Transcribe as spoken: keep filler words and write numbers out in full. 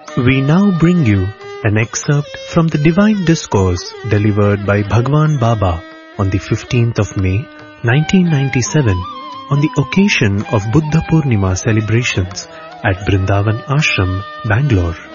We now bring you an excerpt from the Divine Discourse delivered by Bhagwan Baba on the fifteenth of May, nineteen ninety-seven, on the occasion of Buddha Purnima celebrations at Brindavan Ashram, Bangalore.